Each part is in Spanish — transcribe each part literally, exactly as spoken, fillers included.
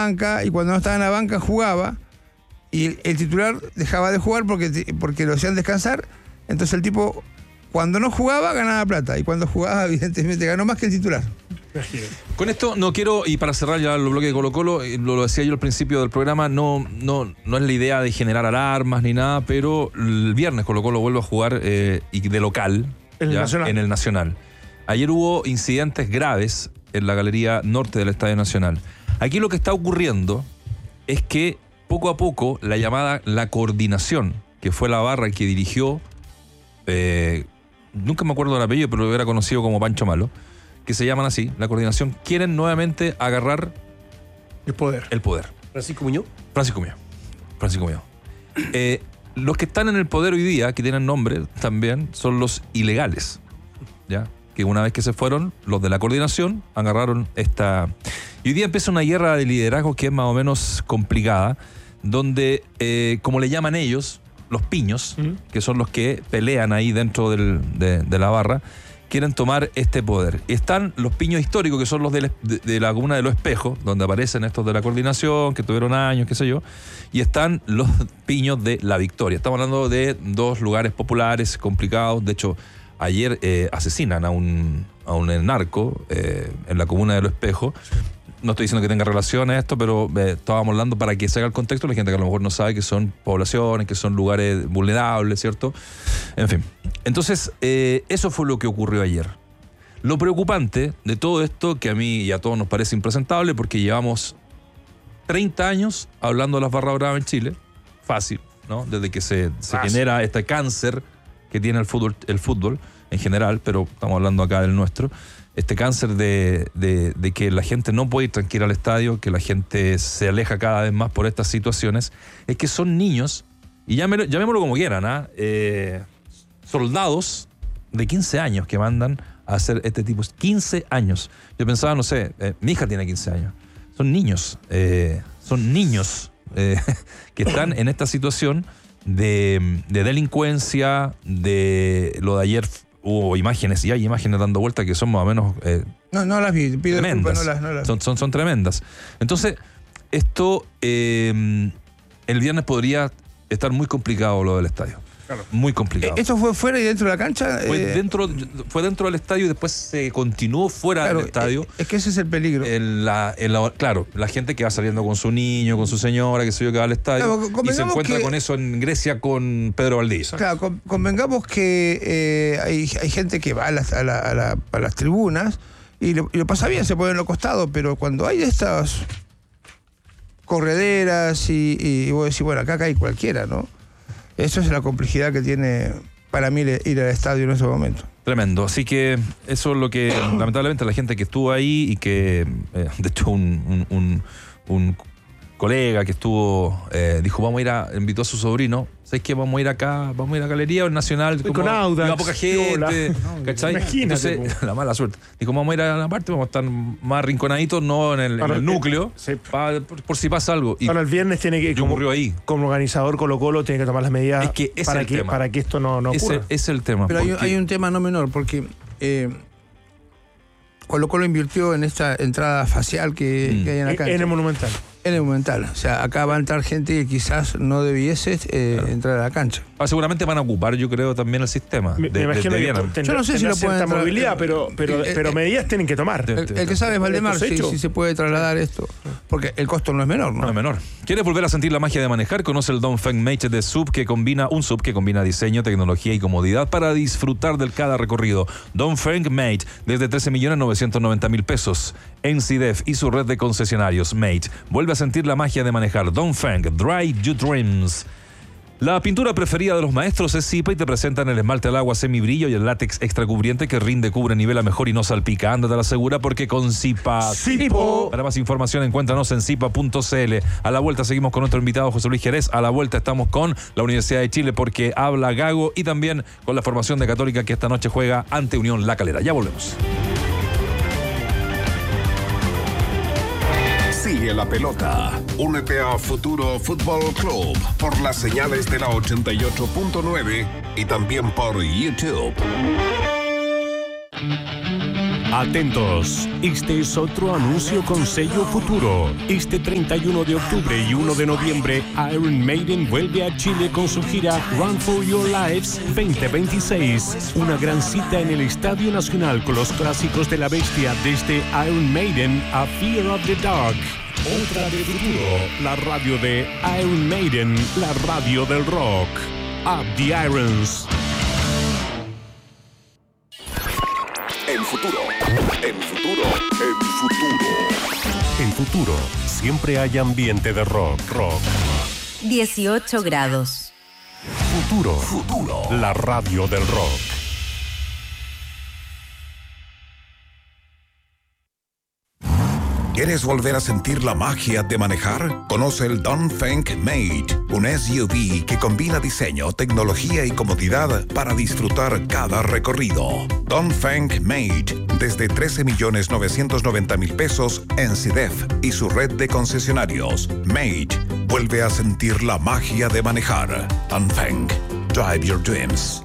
banca, y cuando no estaba en la banca jugaba, y el, el titular dejaba de jugar porque, porque lo hacían descansar. Entonces el tipo, cuando no jugaba, ganaba plata, y cuando jugaba, evidentemente, ganó más que el titular. Con esto no quiero, y para cerrar ya los bloques de Colo Colo, lo, lo decía yo al principio del programa, no, no, no es la idea de generar alarmas ni nada, pero el viernes Colo Colo vuelve a jugar eh, y de local en el, ya, Nacional. en el Nacional. Ayer hubo incidentes graves en la galería norte del Estadio Nacional. Aquí lo que está ocurriendo es que poco a poco la llamada La Coordinación, que fue la barra que dirigió, eh, nunca me acuerdo del apellido, pero era conocido como Pancho Malo, que se llaman así, La Coordinación, quieren nuevamente agarrar el poder. El poder. ¿Francisco Muñoz? Francisco Muñoz. Francisco Muñoz. Eh, los que están en el poder hoy día, que tienen nombre también, son los ilegales. ¿Ya? Que una vez que se fueron, los de La Coordinación agarraron esta... Y hoy día empieza una guerra de liderazgo que es más o menos complicada, donde, eh, como le llaman ellos, los piños, ¿Mm? que son los que pelean ahí dentro del, de, de la barra, quieren tomar este poder. Están los piños históricos, que son los de, de, de la comuna de Los Espejos, donde aparecen estos de La Coordinación, que tuvieron años, qué sé yo, y están los piños de La Victoria. Estamos hablando de dos lugares populares, complicados. De hecho, ayer eh, asesinan a un, a un narco eh, en la comuna de Los Espejos. No estoy diciendo que tenga relación a esto, pero eh, estábamos hablando para que se haga el contexto, la gente que a lo mejor no sabe que son poblaciones, que son lugares vulnerables, ¿cierto? En fin. Entonces, eh, eso fue lo que ocurrió ayer. Lo preocupante de todo esto, que a mí y a todos nos parece impresentable, porque llevamos treinta años hablando de las barras bravas en Chile, fácil, ¿no? Desde que se, se genera este cáncer que tiene el fútbol, el fútbol en general, pero estamos hablando acá del nuestro. Este cáncer de, de, de que la gente no puede ir tranquila al estadio, que la gente se aleja cada vez más por estas situaciones, es que son niños, y llámelo, llamémoslo como quieran, ¿ah? eh, soldados de quince años que mandan a hacer este tipo. quince años. Yo pensaba, no sé, eh, mi hija tiene quince años. Son niños, eh, son niños eh, que están en esta situación de, de delincuencia, de lo de ayer. Hubo imágenes, y hay imágenes dando vuelta que son más o menos eh, no, no las vi, pido tremendas. Disculpa, no las, no las son, son, son tremendas. Entonces, esto eh, el viernes podría estar muy complicado lo del estadio. Claro. Muy complicado. ¿Esto fue fuera y dentro de la cancha? Fue, eh, dentro, fue dentro del estadio y después se continuó fuera claro, del estadio. Es, es que ese es el peligro. En la, en la, claro, la gente que va saliendo con su niño, con su señora, que sé yo, que va al estadio, claro, y se encuentra que, con eso en Grecia con Pedro Valdivia. Claro, con, convengamos que eh, hay, hay gente que va a las, a la, a la, a las tribunas y lo, y lo pasa bien, se pone en los costados, pero cuando hay estas correderas y, y vos decís, bueno, acá cae cualquiera, ¿no? Eso es la complejidad que tiene para mí ir al estadio en ese momento. Tremendo. Así que eso es lo que, lamentablemente, la gente que estuvo ahí y que, eh, de hecho, un, un, un, un colega que estuvo, eh, dijo, vamos a ir a, invitó a su sobrino, ¿sabes qué? Vamos a ir acá, vamos a ir a Galería o Nacional. Como, con Audax. Iba poca gente, no, ¿cachai? Imagínate. Entonces, la mala suerte. Dijo, vamos a ir a la parte, vamos a estar más rinconaditos, no en el, en el núcleo, sí. pa, por, por si pasa algo. Y ahora el viernes tiene que, como, ocurrió ahí. como organizador Colo Colo, tiene que tomar las medidas es que es para, el que, tema. para que esto no, no ocurra. Ese es el tema. Pero hay, hay un tema no menor, porque eh, Colo Colo invirtió en esta entrada facial que, mm. que hay en la cancha. En el Monumental. En el Monumental. O sea, acá va a entrar gente que quizás no debiese eh, claro. entrar a la cancha. Ah, seguramente van a ocupar, yo creo, también el sistema. Me, de, me imagino de, de que tendrá, yo no sé si lo pueden entrar, movilidad, eh, pero, pero, eh, pero eh, medidas tienen que tomar. El, el que sabe es Valdemar si, si se puede trasladar esto. Porque el costo no es menor, ¿no? No es menor. ¿Quieres volver a sentir la magia de manejar? Conoce el Dongfeng Mate de S U V que combina un S U V que combina diseño, tecnología y comodidad para disfrutar del cada recorrido. Dongfeng Mate desde trece millones novecientos noventa mil pesos. En C D E F y su red de concesionarios Mate. Vuelve a sentir la magia de manejar. Dongfeng, Drive Your Dreams. La pintura preferida de los maestros es Zipa y te presentan el esmalte al agua semibrillo y el látex extra cubriente que rinde, cubre, nivela mejor y no salpica. Ándate a la segura porque con Zipa. Zipo. Para más información encuéntranos en zipa punto c l. A la vuelta seguimos con nuestro invitado José Luis Jerez. A la vuelta estamos con la Universidad de Chile porque habla Gago y también con la formación de Católica que esta noche juega ante Unión La Calera. Ya volvemos. Sigue la pelota. Únete a Futuro Fútbol Club por las señales de la ochenta y ocho punto nueve y también por YouTube. Atentos, este es otro anuncio con sello futuro. Este treinta y uno de octubre y uno de noviembre, Iron Maiden vuelve a Chile con su gira Run for Your Lives veinte veintiséis. Una gran cita en el Estadio Nacional con los clásicos de la bestia desde Iron Maiden a Fear of the Dark. Otra de futuro, la radio de Iron Maiden, la radio del rock. Up the Irons. En futuro, en futuro, en futuro. En futuro, siempre hay ambiente de rock, rock. dieciocho grados. Futuro, futuro, la radio del rock. ¿Quieres volver a sentir la magia de manejar? Conoce el Dongfeng Mate, un S U V que combina diseño, tecnología y comodidad para disfrutar cada recorrido. Dongfeng Mate, desde trece millones novecientos noventa mil pesos en C I D E F y su red de concesionarios. Mate, vuelve a sentir la magia de manejar. Dongfeng, drive your dreams.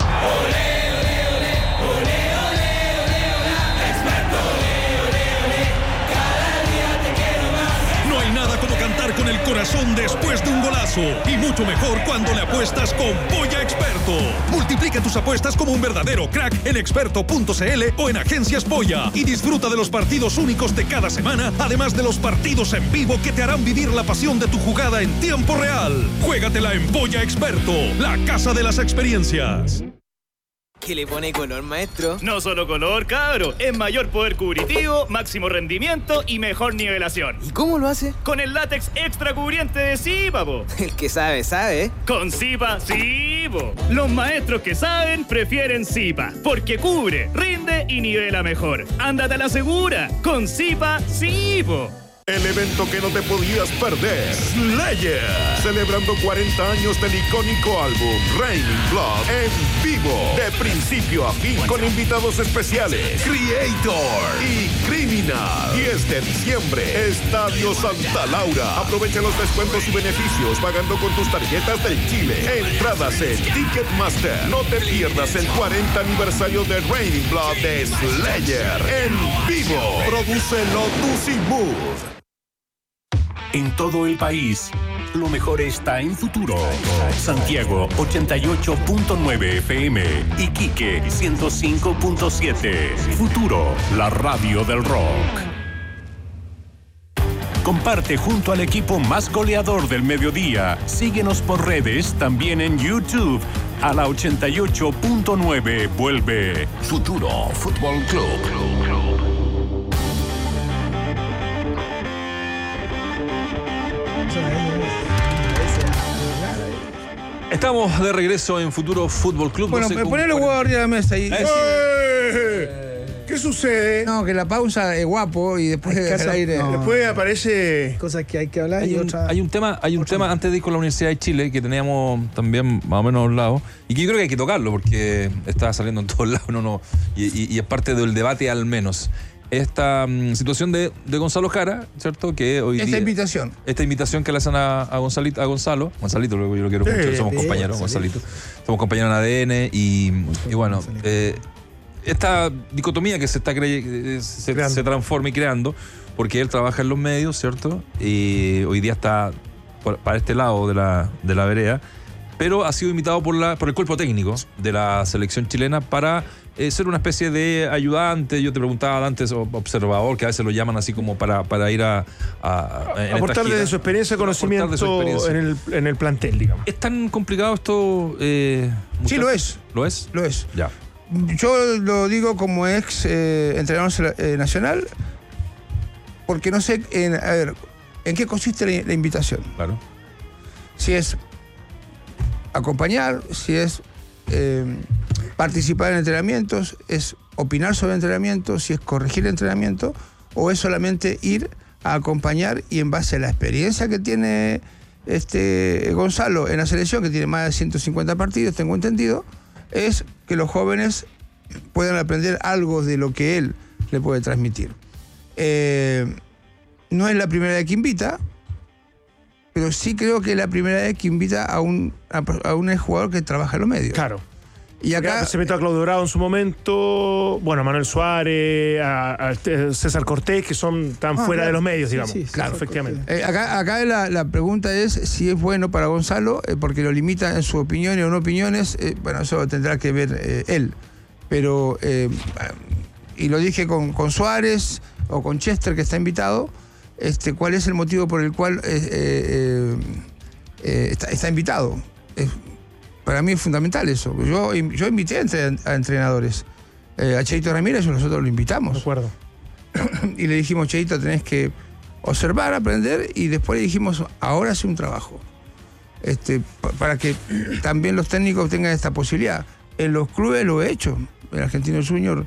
Con el corazón después de un golazo y mucho mejor cuando le apuestas con Polla Experto. Multiplica tus apuestas como un verdadero crack en experto punto c l o en Agencias Polla y disfruta de los partidos únicos de cada semana, además de los partidos en vivo que te harán vivir la pasión de tu jugada en tiempo real. Juégatela en Polla Experto, la casa de las experiencias. ¿Qué le pone color, maestro? No solo color, cabro. Es mayor poder cubritivo, máximo rendimiento y mejor nivelación. ¿Y cómo lo hace? Con el látex extra cubriente de Zipa, po. El que sabe, sabe. Con Zipa, sí, po. Los maestros que saben prefieren Zipa, porque cubre, rinde y nivela mejor. Ándate a la segura. Con Zipa, sí, po. El evento que no te podías perder, Slayer, celebrando cuarenta años del icónico álbum Raining Blood en vivo, de principio a fin, con invitados especiales, Creator y Criminal. diez de diciembre, Estadio Santa Laura. Aprovecha los descuentos y beneficios pagando con tus tarjetas del Chile. Entradas en Ticketmaster. No te pierdas el cuarenta aniversario de Raining Blood de Slayer en vivo. Produce Lotus y Mood. En todo el país, lo mejor está en futuro. Santiago ochenta y ocho punto nueve F M, Iquique ciento cinco punto siete. Futuro, la radio del rock. Comparte junto al equipo más goleador del mediodía. Síguenos por redes, también en YouTube. A la ochenta y ocho punto nueve vuelve Futuro Fútbol Club. Estamos de regreso en Futuro Fútbol Club. Bueno, no sé ponle los huevos arriba de la mesa y... ¿Qué sucede? No, que la pausa es guapo y después Hay que el aire... no. Después aparece... Cosas que hay que hablar Hay y un, otras... hay un tema, hay un tema antes de ir con la Universidad de Chile que teníamos también más o menos a un lado y que yo creo que hay que tocarlo porque está saliendo en todos lados no, no, y, y, y es parte del debate al menos. Esta um, situación de, de Gonzalo Jara, ¿cierto? Que hoy Esta día, invitación. Esta invitación que le hacen a, a, Gonzalito, a Gonzalo. Gonzalito, yo lo quiero Sí, mucho, somos sí, compañeros, Gonzalito. Gonzalito. Somos compañeros en A D N y, y bueno, eh, esta dicotomía que se está cre- se, se transforma y creando, porque él trabaja en los medios, ¿cierto? Y hoy día está por, para este lado de la, de la vereda, pero ha sido invitado por, la, por el cuerpo técnico de la selección chilena para eh, ser una especie de ayudante. Yo te preguntaba antes, observador, que a veces lo llaman así como para, para ir a... a, a aportar desde su experiencia, conocimiento de su experiencia. En, el, en el plantel, digamos. ¿Es tan complicado esto? Eh, Sí, lo es. ¿Lo es? Lo es. Ya. Yo lo digo como ex eh, entrenador eh, nacional, porque no sé, en, a ver, en qué consiste la, la invitación. Claro. Si es acompañar, si es eh, participar en entrenamientos, es opinar sobre entrenamientos, si es corregir el entrenamiento, o es solamente ir a acompañar y en base a la experiencia que tiene este Gonzalo en la selección, que tiene más de ciento cincuenta partidos, tengo entendido, es que los jóvenes puedan aprender algo de lo que él le puede transmitir. Eh, no es la primera vez que invita, pero sí creo que es la primera vez que invita a un, a, a un jugador que trabaja en los medios. Claro. Y acá se metió a Claudio Bravo en su momento, bueno, a Manuel Suárez, a, a César Cortés, que son tan ah, fuera claro. de los medios, digamos. Sí, sí, claro, efectivamente. Eh, acá acá la, la pregunta es si es bueno para Gonzalo, eh, porque lo limita en su opinión o no opiniones. Eh, bueno, eso lo tendrá que ver eh, él. Pero, eh, y lo dije con, con Suárez o con Chester, que está invitado, este, ¿cuál es el motivo por el cual eh, eh, eh, está, está invitado? Eh, Para mí es fundamental eso. Yo, yo invité a, entre, a entrenadores. Eh, a Cheito Ramírez nosotros lo invitamos. De acuerdo. Y le dijimos, Cheito, tenés que observar, aprender, y después le dijimos, ahora hace un trabajo. Este, para que también los técnicos tengan esta posibilidad. En los clubes lo he hecho. En Argentino Junior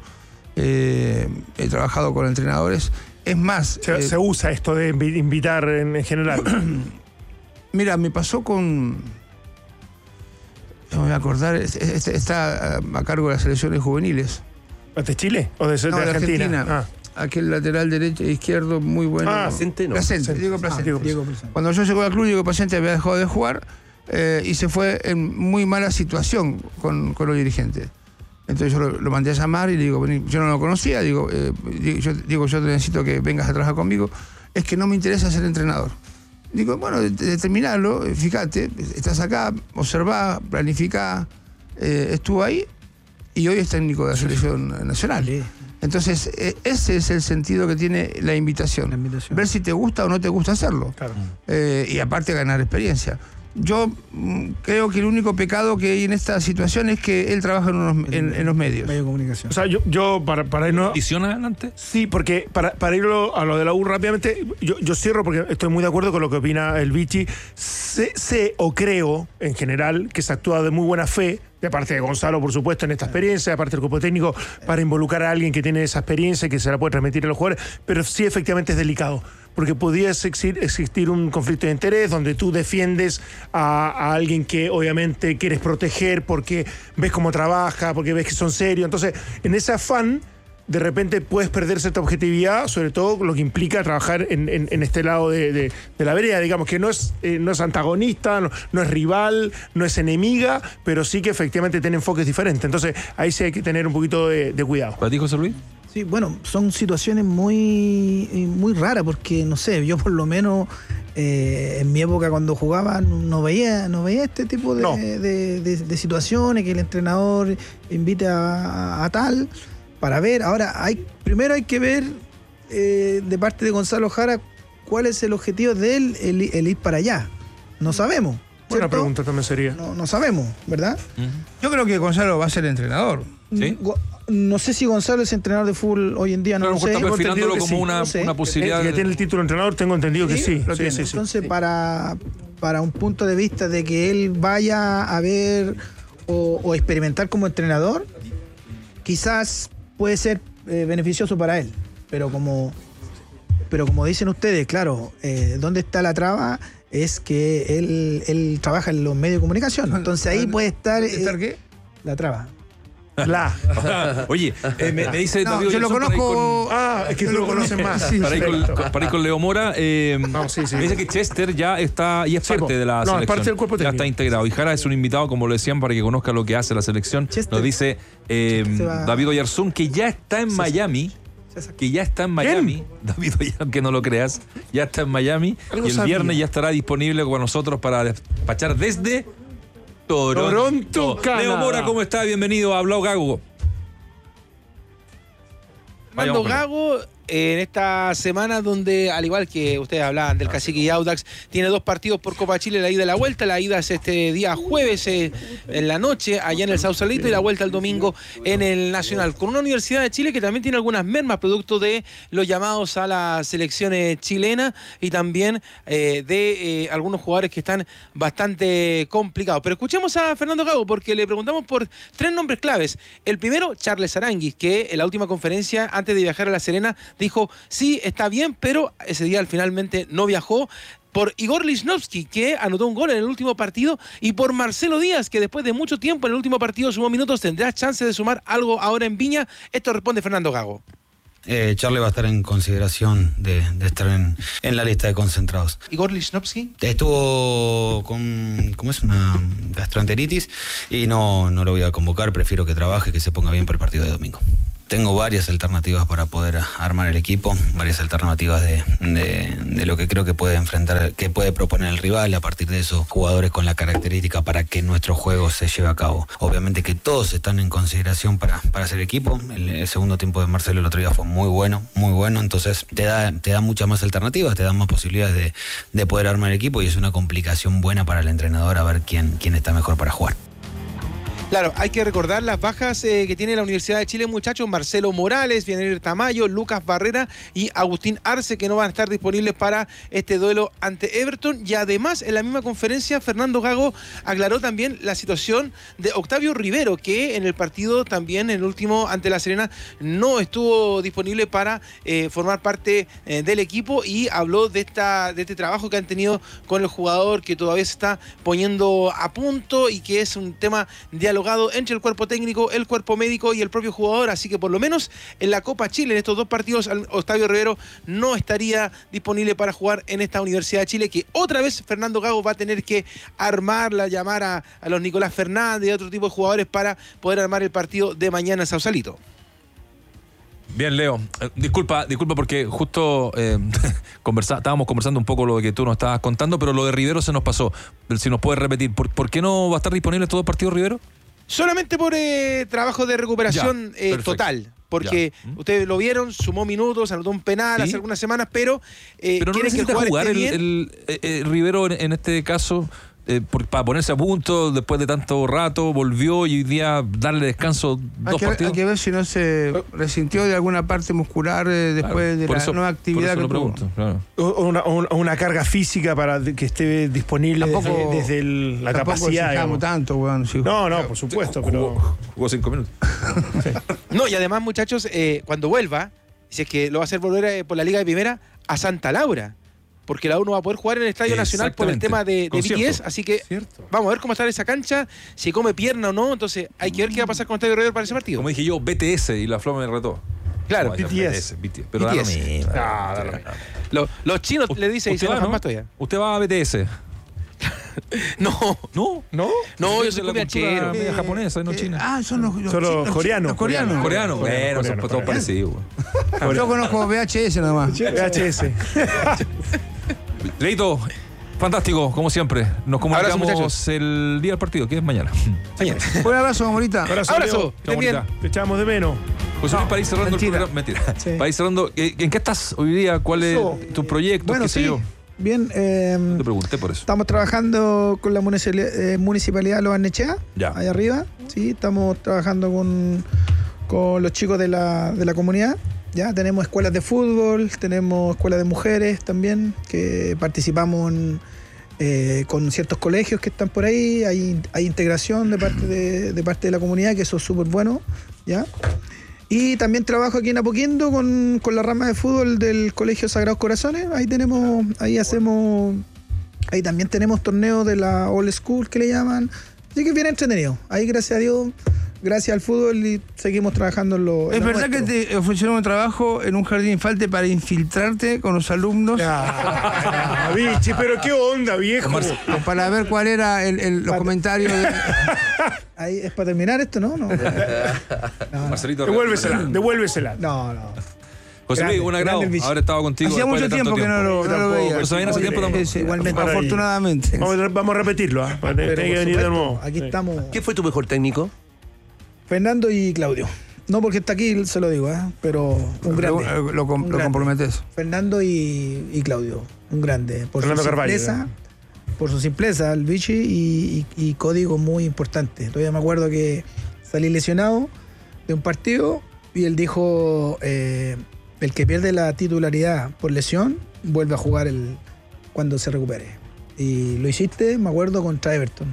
eh, he trabajado con entrenadores. Es más... Se, eh, se usa esto de invitar en, en general. Mira, me pasó con... No me voy a acordar, está a cargo de las selecciones juveniles. ¿De Chile? ¿O de, no, de Argentina? Argentina. Ah. Aquel lateral derecho e izquierdo muy bueno. Ah, Centeno. Placente, Diego Placente. Ah, Diego Diego Placente. Cuando yo llego al club, Diego Placente había dejado de jugar eh, y se fue en muy mala situación con, con los dirigentes. Entonces yo lo, lo mandé a llamar y le digo, yo no lo conocía, digo, eh, yo, digo, yo te necesito que vengas a trabajar conmigo. Es que no me interesa ser entrenador. Digo, bueno, determinarlo, fíjate, estás acá, observá, planificá, eh, estuvo ahí y hoy es técnico de la selección nacional. Entonces, eh, ese es el sentido que tiene la invitación. La invitación. Ver si te gusta o no te gusta hacerlo. Claro. Eh, y aparte ganar experiencia. Yo mm, creo que el único pecado que hay en esta situación es que él trabaja en, unos, en, en los medios. Medio de comunicación. O sea, yo, yo para, para irnos... ¿Visión adelante? Sí, porque para, para ir a lo de la U rápidamente, yo, yo cierro porque estoy muy de acuerdo con lo que opina el Vichy. Sé, sé o creo, en general, que se actúa de muy buena fe, de parte de Gonzalo, por supuesto, en esta experiencia, de parte del cuerpo técnico, para involucrar a alguien que tiene esa experiencia y que se la puede transmitir a los jugadores, pero sí efectivamente es delicado, porque podría existir, existir un conflicto de interés donde tú defiendes a, a alguien que obviamente quieres proteger porque ves cómo trabaja, porque ves que son serios. Entonces, en ese afán, de repente puedes perder cierta objetividad, sobre todo lo que implica trabajar en, en, en este lado de, de, de la vereda, digamos, que no es, eh, no es antagonista, no, no es rival, no es enemiga, pero sí que efectivamente tiene enfoques diferentes. Entonces, ahí sí hay que tener un poquito de, de cuidado. ¿Para ti, José Luis? Sí, bueno, son situaciones muy, muy raras porque, no sé, yo por lo menos eh, en mi época cuando jugaba no veía, no veía este tipo de, no. de, de, de, de situaciones, que el entrenador invite a, a, a tal... para ver. Ahora, hay primero hay que ver eh, de parte de Gonzalo Jara cuál es el objetivo de él, el, el ir para allá. No sabemos. Buena pregunta también sería. No, no sabemos, ¿verdad? Uh-huh. Yo creo que Gonzalo va a ser entrenador. ¿Sí? No sé si Gonzalo es entrenador de fútbol hoy en día, no, no lo sé. Está perfilándolo como sí. una, no sé. una posibilidad. Que tiene el título de entrenador, tengo entendido que sí. sí, sí, sí Entonces, sí. Para, para un punto de vista de que él vaya a ver o, o experimentar como entrenador, quizás puede ser eh, beneficioso para él, pero como pero como dicen ustedes, claro, eh, ¿dónde está la traba? Es que él, él trabaja en los medios de comunicación, entonces ahí puede estar... Eh, ¿Estar qué? La traba. La. Oye, eh, me, me dice... No, yo lo conozco... Con... Ah, es que tú lo conoces más. Sí, para, ir con, para ir con Leo Mora, eh, no, sí, sí. me dice que Chester ya está y es sí, parte de la no, selección. Es parte del cuerpo técnico. Ya está integrado. Y Jara es un invitado, como lo decían, para que conozca lo que hace la selección. Chester. Nos dice eh, David Oyarzún, que ya está en Miami. Que ya está en Miami. ¿Quién? David Oyarzún, que no lo creas. Ya está en Miami. Algo y el sabía. viernes ya estará disponible con nosotros para despachar desde... Toronto. Toronto, Canadá. Leo Mora, ¿cómo está? Bienvenido a Hablao Gago. Mando Gago en esta semana donde, al igual que ustedes hablaban del Cacique y Audax, tiene dos partidos por Copa Chile, la ida y la vuelta. La ida es este día jueves eh, en la noche, allá en el Sausalito, y la vuelta el domingo en el Nacional, con una Universidad de Chile que también tiene algunas mermas, producto de los llamados a la selección chilena y también eh, de eh, algunos jugadores que están bastante complicados. Pero escuchemos a Fernando Gago, porque le preguntamos por tres nombres claves. El primero, Charles Aranguis, que en la última conferencia, antes de viajar a La Serena, dijo, sí, está bien, pero ese día finalmente no viajó. Por Igor Lichnowsky, que anotó un gol en el último partido, y por Marcelo Díaz, que después de mucho tiempo en el último partido sumó minutos, tendrá chance de sumar algo ahora en Viña. Esto responde Fernando Gago. Eh, Charlie va a estar en consideración de, de estar en, en la lista de concentrados. ¿Igor Lichnowsky? Estuvo con, ¿cómo es? Una gastroenteritis y no, no lo voy a convocar, prefiero que trabaje, que se ponga bien para el partido de domingo. Tengo varias alternativas para poder armar el equipo, varias alternativas de, de, de lo que creo que puede enfrentar, que puede proponer el rival, a partir de esos jugadores con la característica para que nuestro juego se lleve a cabo. Obviamente que todos están en consideración para, para hacer equipo. El, el segundo tiempo de Marcelo el otro día fue muy bueno, muy bueno, entonces te da, te da muchas más alternativas, te da más posibilidades de, de poder armar el equipo y es una complicación buena para el entrenador a ver quién, quién está mejor para jugar. Claro, hay que recordar las bajas eh, que tiene la Universidad de Chile, muchachos. Marcelo Morales, Vianir Tamayo, Lucas Barrera y Agustín Arce, que no van a estar disponibles para este duelo ante Everton. Y además, en la misma conferencia, Fernando Gago aclaró también la situación de Octavio Rivero, que en el partido también, en el último ante La Serena, no estuvo disponible para eh, formar parte eh, del equipo, y habló de, esta, de este trabajo que han tenido con el jugador, que todavía se está poniendo a punto y que es un tema dialogado entre el cuerpo técnico, el cuerpo médico y el propio jugador. Así que por lo menos en la Copa Chile, en estos dos partidos, Octavio Rivero no estaría disponible para jugar en esta Universidad de Chile, que otra vez Fernando Gago va a tener que armarla, llamar a, a los Nicolás Fernández y otro tipo de jugadores para poder armar el partido de mañana en Sausalito. Bien, Leo. Eh, disculpa, disculpa porque justo eh, conversa, estábamos conversando un poco lo que tú nos estabas contando, pero lo de Rivero se nos pasó. Si nos puedes repetir, ¿por, ¿por qué no va a estar disponible todo el partido Rivero? Solamente por eh, trabajo de recuperación ya, eh, total. Porque ya. ustedes lo vieron, sumó minutos, anotó un penal ¿Sí? hace algunas semanas, pero, eh, pero no quieren que el necesita jugador jugar esté el, bien. el, el, el Rivero en, en este caso eh, por, para ponerse a punto después de tanto rato, volvió y hoy día darle descanso hay dos que, partidos. Hay que ver si no se resintió de alguna parte muscular eh, después Claro, de por la eso- nueva actividad por eso que lo tuvo. pregunto, claro. O una, o una carga física para que esté disponible Tampoco- desde, desde el- la tampoco capacidad. exijamos digamos. tanto, weón. Sí. No, no, por supuesto, pero. Jugó cinco minutos. No, y además, muchachos, eh, cuando vuelva, si es que lo va a hacer volver eh, por la Liga de Primera, a Santa Laura. Porque la U no va a poder jugar en el Estadio Nacional por el Exactamente. tema de, de B T S, Concierto. así que Cierto. vamos a ver cómo está esa cancha, si come pierna o no, entonces hay que ver qué va a pasar con Octavio Rivero para ese partido. Como dije yo, B T S y la Flor me retó. Claro, No, ya, B T S. B T S, B T S. Pero da lo B T S. mismo. No, da lo mismo. Lo- los chinos le dicen y se ¿Usted va, enojan no? más todavía. ¿Usted va a B T S? No, ¿No? ¿No? no, yo soy la cultura copiachero. media japonesa, no Eh, china. Ah, son los, los Son los chi- coreanos. Los coreanos. Coreano, bueno, son coreano, todos coreano. parecidos. güey. Yo conozco V H S nomás. V H S. Leito, fantástico, como siempre. Nos comunicamos muchachos. el día del partido, que es mañana. Mañana. Un abrazo, Morita. Abrazo, Abrazo, Leo. estén bien. bonita. Te echamos de menos. José Luis, para ir cerrando mentira. el programa. Mentira. Sí. Para ir cerrando, ¿en en qué estás hoy día? ¿Cuál es Eso. tu proyecto? Bueno, ¿Qué sé sí. yo? Bien, eh, Te pregunté por eso. estamos trabajando con la municipalidad, eh, municipalidad de Los Barnechea, Ya. ahí arriba. Sí, estamos trabajando con, con los chicos de la, de la comunidad. Ya tenemos escuelas de fútbol, tenemos escuelas de mujeres también, que participamos en, eh, con ciertos colegios que están por ahí. Hay, hay integración de parte de, de parte de la comunidad, que eso es súper bueno. ¿Ya? Y también trabajo aquí en Apoquindo con, con la rama de fútbol del Colegio Sagrados Corazones. Ahí tenemos, ahí hacemos, ahí también tenemos torneos de la Old School que le llaman. Así que bien entretenido. Ahí, gracias a Dios, gracias al fútbol, y seguimos trabajando en lo. ¿Es en lo verdad que nuestro. te ofrecieron un trabajo en un jardín infante para infiltrarte con los alumnos? Ah, bichi, pero qué onda, viejo. O para ver cuál era el, el- los comentarios. de- Ahí es para terminar esto, ¿no? No, no, Marcelito. Devuélvesela, devuélvesela. no. no. José Luis, Grande, un grande agrado el bicho. haber estado contigo. Hacía después mucho de tanto tiempo que no lo, no lo Tampoco, veía. Pero se viene hace tiempo tampoco. Sí, sí, Igualmente. Para ahí. afortunadamente. Vamos, a- vamos a repetirlo, ¿ah? Para Pero, tener que por venir de supuesto, nuevo. aquí Sí. estamos. ¿Quién fue tu mejor técnico? Fernando y Claudio. No porque está aquí, se lo digo, ¿eh? Pero un grande. Lo, lo, com- un lo grande. comprometes. Fernando y, y Claudio, un grande. Por Fernando su Carvalho, simpleza, por su simpleza, el bichi, y, y- y código muy importante. Todavía me acuerdo que salí lesionado de un partido y él dijo, eh, el que pierde la titularidad por lesión, vuelve a jugar el, cuando se recupere. Y lo hiciste, me acuerdo, contra Everton.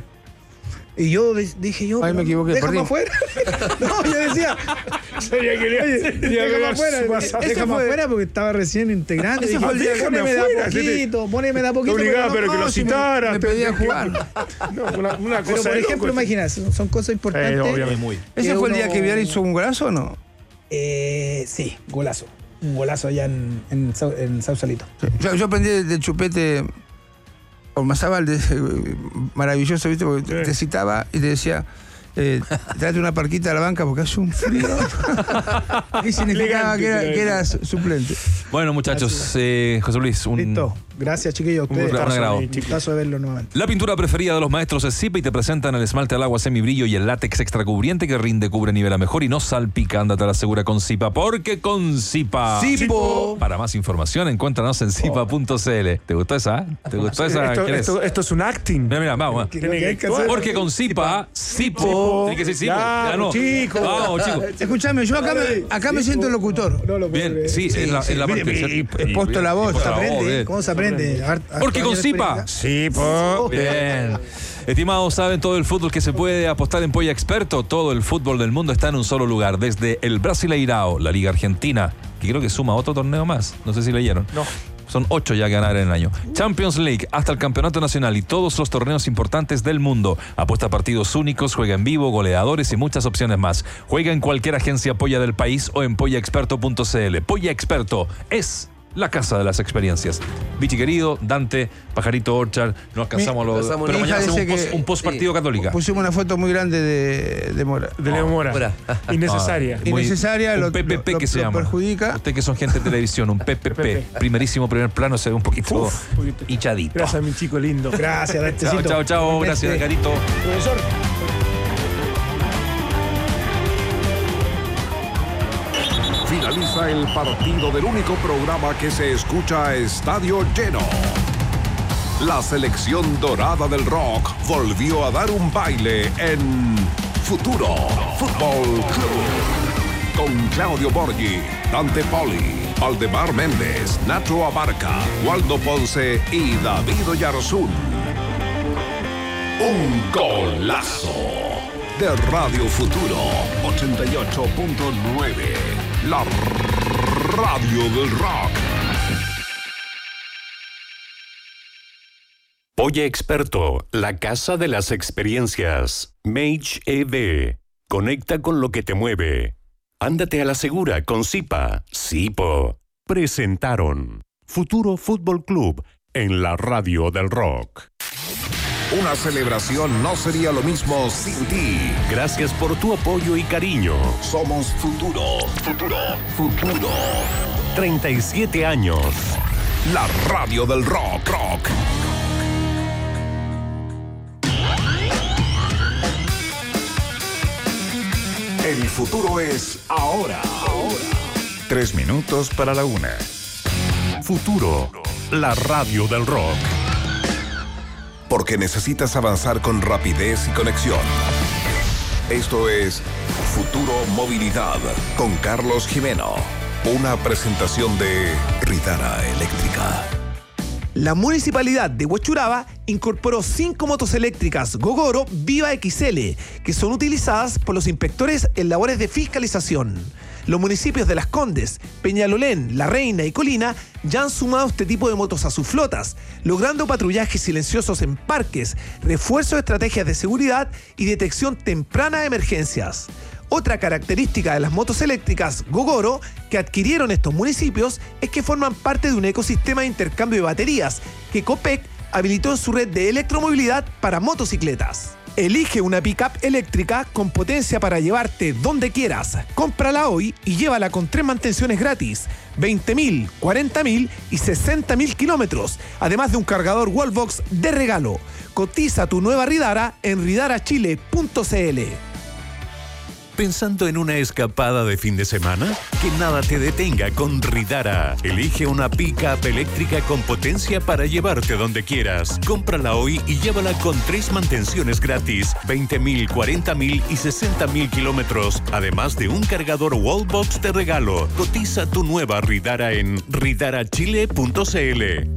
Y yo de- dije yo, Ay, me equivoqué, déjame perdí. afuera. No, yo decía, Sería que le Oye, déjame afuera, su WhatsApp. déjame Ese fue- afuera porque estaba recién integrante. Ese Dije, fue el día que poneme me de a afuera, poquito, poneme de a poquito. Te obligaba, pero que lo si me- citara. me te- pedía te- jugar. No, una, una Pero cosa por de ejemplo, loco. imagínate, son cosas importantes. Eh, obviamente. Muy. ¿Ese que fue el día uno- que Vial hizo un golazo o no? Eh, sí, golazo. un golazo allá en, en, Sau- en Sausalito. Sí. Yo, yo aprendí del Chupete Ormazábal, de- maravilloso, ¿viste? Porque te- te citaba y te decía, eh, tráete una parquita a la banca porque hace un frío. Y significaba Elegante, que, era, pero- que eras suplente. Bueno, muchachos, eh, José Luis, un, Listo. Gracias, chiquillos. un, Ustedes. un agrado. Un gustazo de verlo nuevamente. La pintura preferida de los maestros es Zipa y te presentan el esmalte al agua semibrillo y el látex extra cubriente que rinde, cubre, nivela mejor y no salpica. Ándate a la segura con Zipa, porque con Zipa. Zipo. Para más información, encuéntranos en zipa punto c l. ¿Te gustó esa? ¿Te gustó esa? Esto, ¿Quién es? esto- esto es un acting. Mira, mira, vamos. Que no hay que hacer- Porque con Zipa, Zipo. Tiene que ser Zipo. Ya, Ya no. chico. Vamos, chicos. Escúchame, yo acá me, acá me siento locutor. No lo puedo Bien, creer. sí, en la, en la mire, parte. y- y- sí, he puesto la voz, he puesto se la aprende, bien. ¿Cómo se aprende? Har- harto Porque con años de Zipa. experiencia. Sí, po. Bien. Estimados, saben todo el fútbol que se puede apostar en Polla Experto. Todo el fútbol del mundo está en un solo lugar. Desde el Brasileirao, la Liga Argentina, que creo que suma otro torneo más. No sé si leyeron. No. Son ocho ya que ganar en el año. Champions League, hasta el Campeonato Nacional y todos los torneos importantes del mundo. Apuesta a partidos únicos, juega en vivo, goleadores y muchas opciones más. Juega en cualquier agencia Polla del país o en polla experto punto c l. Polla Experto es la casa de las experiencias. Vichy querido, Dante, Pajarito Orchard, no alcanzamos Mi- los... alcanzamos Pero mi mañana hija hacemos un dice post, que- un post partido Católica. Pusimos una foto muy grande de, de Mora. De Leo Mora. Mora. Innecesaria. Muy- Innecesaria, un lo- P P P lo- que se lo llama. perjudica. Usted que son gente de televisión, un P P P. Primerísimo primer plano, se ve un poquito Uf, poquito. hinchadito. Gracias, mi chico lindo. Gracias, Chao, Dantecito. chao, chao. Gracias, Carito. Profesor. Finaliza el partido del único programa que se escucha a estadio lleno. La selección dorada del rock volvió a dar un baile en Futuro Fútbol Club. Con Claudio Borghi, Dante Poli, Valdemar Méndez, Nacho Abarca, Waldo Ponce y David Oyarzún. Un golazo de Radio Futuro ochenta y ocho punto nueve. La radio del rock. Polla Experto, la casa de las experiencias. Mage E V. Conecta con lo que te mueve. Ándate a la segura con Zipa. Zipo. Presentaron Futuro Fútbol Club en la radio del rock. Una celebración no sería lo mismo sin ti. Gracias por tu apoyo y cariño. Somos Futuro, Futuro, Futuro. treinta y siete años. La radio del rock, rock. El futuro es ahora. Tres minutos para la una. Futuro, la radio del rock. Porque necesitas avanzar con rapidez y conexión. Esto es Futuro Movilidad con Carlos Jimeno. Una presentación de Ridara Eléctrica. La Municipalidad de Huechuraba incorporó cinco motos eléctricas Gogoro Viva X L, que son utilizadas por los inspectores en labores de fiscalización. Los municipios de Las Condes, Peñalolén, La Reina y Colina ya han sumado este tipo de motos a sus flotas, logrando patrullajes silenciosos en parques, refuerzo de estrategias de seguridad y detección temprana de emergencias. Otra característica de las motos eléctricas Gogoro que adquirieron estos municipios es que forman parte de un ecosistema de intercambio de baterías que Copec habilitó en su red de electromovilidad para motocicletas. Elige una pickup eléctrica con potencia para llevarte donde quieras. Cómprala hoy y llévala con tres mantenciones gratis, veinte mil, cuarenta mil y sesenta mil kilómetros, además de un cargador Wallbox de regalo. Cotiza tu nueva Ridara en ridara chile punto c l. ¿Pensando en una escapada de fin de semana? Que nada te detenga con Ridara. Elige una pick-up eléctrica con potencia para llevarte donde quieras. Cómprala hoy y llévala con tres mantenciones gratis, veinte mil, cuarenta mil y sesenta mil kilómetros, además de un cargador Wallbox de regalo. Cotiza tu nueva Ridara en ridara chile punto c l.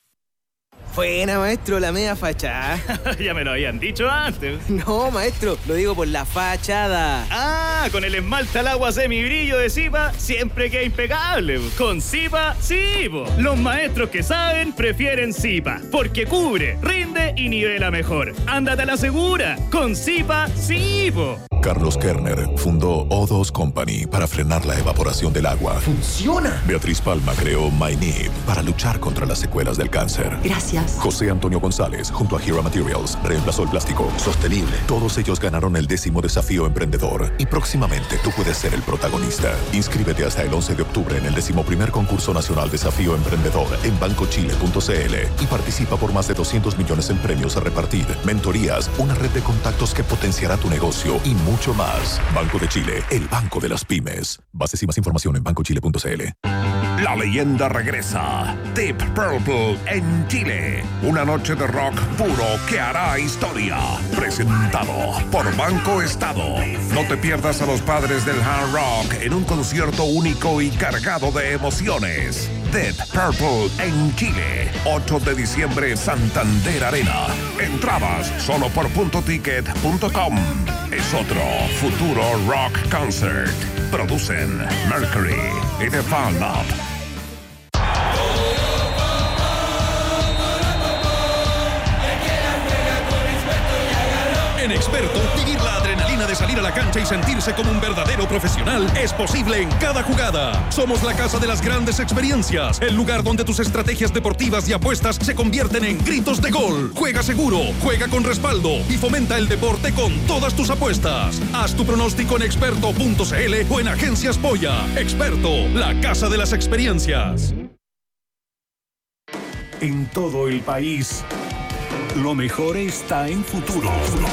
Buena, maestro, la media fachada. Ya me lo habían dicho antes. No, maestro, lo digo por la fachada. Ah, con el esmalte al agua semibrillo de Zipa siempre queda impecable. Con Zipa, sí, po. Los maestros que saben prefieren Zipa, porque cubre, rinde y nivela mejor. Ándate a la segura. Con Zipa, sí, po. Carlos Kerner fundó O dos Company para frenar la evaporación del agua. ¡Funciona! Beatriz Palma creó MyNeed para luchar contra las secuelas del cáncer. Gracias. José Antonio González, junto a Hera Materials, reemplazó el plástico sostenible. Todos ellos ganaron el décimo desafío emprendedor y próximamente tú puedes ser el protagonista. Inscríbete hasta el once de octubre en el decimoprimer concurso nacional Desafío Emprendedor en banco chile punto c l y participa por más de doscientos millones en premios a repartir, mentorías, una red de contactos que potenciará tu negocio y mucho más. Banco de Chile, el banco de las pymes. Bases y más información en banco chile punto c l. La leyenda regresa. Deep Purple en Chile. Una noche de rock puro que hará historia. Presentado por Banco Estado. No te pierdas a los padres del hard rock en un concierto único y cargado de emociones. Deep Purple en Chile. ocho de diciembre, Santander Arena. Entradas solo por punto ticket punto com. Es otro futuro rock concert. Producen Mercury y The Fall Up. En Experto, vivir la adrenalina de salir a la cancha y sentirse como un verdadero profesional es posible en cada jugada. Somos la casa de las grandes experiencias, el lugar donde tus estrategias deportivas y apuestas se convierten en gritos de gol. Juega seguro, juega con respaldo y fomenta el deporte con todas tus apuestas. Haz tu pronóstico en experto punto c l o en Agencias Polla. Experto, la casa de las experiencias. En todo el país, lo mejor está en Futuro.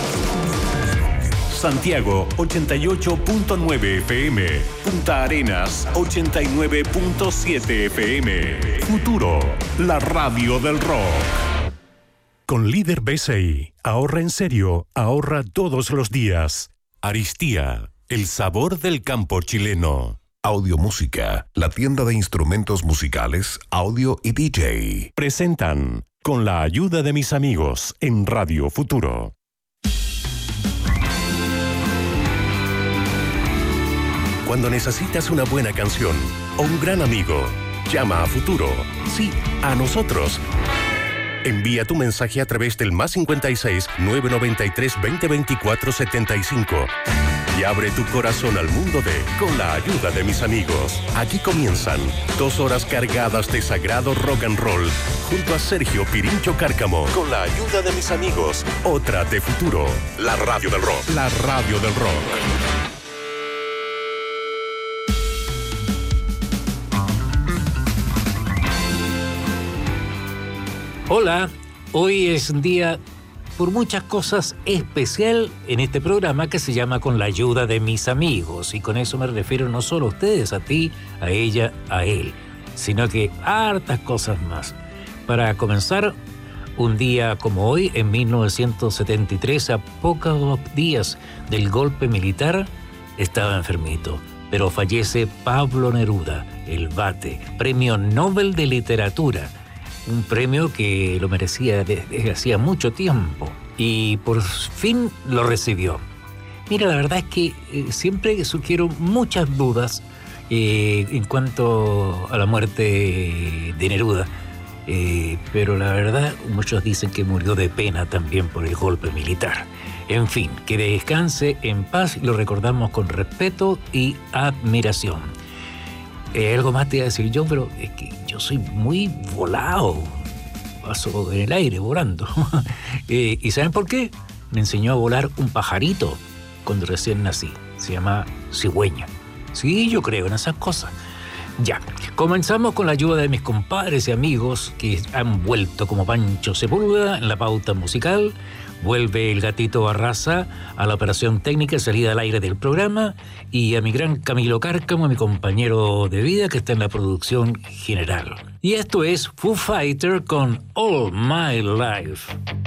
Santiago ochenta y ocho punto nueve F M, Punta Arenas ochenta y nueve punto siete F M. Futuro, la radio del rock. Con Líder B C I, ahorra en serio, ahorra todos los días. Aristía, el sabor del campo chileno. Audio Música, la tienda de instrumentos musicales, audio y D J. Presentan Con la ayuda de mis amigos en Radio Futuro. Cuando necesitas una buena canción o un gran amigo, llama a Futuro. Sí, a nosotros. Envía tu mensaje a través del más cincuenta y seis, novecientos noventa y tres, veinte veinticuatro, setenta y cinco. Y abre tu corazón al mundo de Con la ayuda de mis amigos. Aquí comienzan dos horas cargadas de sagrado rock and roll junto a Sergio Pirincho Cárcamo. Con la ayuda de mis amigos, otra de Futuro. La radio del rock. La radio del rock. Hola, hoy es un día por muchas cosas especial en este programa que se llama Con la ayuda de mis amigos. Y con eso me refiero no solo a ustedes, a ti, a ella, a él, sino que hartas cosas más. Para comenzar, un día como hoy, en mil novecientos setenta y tres, a pocos días del golpe militar, estaba enfermito. Pero fallece Pablo Neruda, el Bate, Premio Nobel de Literatura. Un premio que lo merecía desde hacía mucho tiempo y por fin lo recibió. Mira, la verdad es que eh, siempre sugiero muchas dudas eh, en cuanto a la muerte de Neruda, eh, pero la verdad muchos dicen que murió de pena también por el golpe militar. En fin, que descanse en paz y lo recordamos con respeto y admiración. Eh, algo más te iba a decir yo, pero es que yo soy muy volado. Paso en el aire volando. eh, ¿Y saben por qué? Me enseñó a volar un pajarito cuando recién nací. Se llama cigüeña. Sí, yo creo en esas cosas. Ya, comenzamos con la ayuda de mis compadres y amigos que han vuelto como Pancho Sepúlveda en la pauta musical. Vuelve el gatito Barraza a la operación técnica y salida al aire del programa, y a mi gran Camilo Cárcamo, mi compañero de vida, que está en la producción general. Y esto es Foo Fighter con All My Life.